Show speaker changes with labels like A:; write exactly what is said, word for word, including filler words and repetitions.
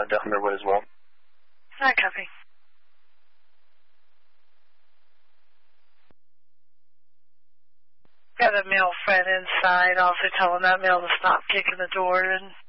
A: uh, down their way as well.
B: I copy. Got a male friend inside, also telling that male to stop kicking the door in.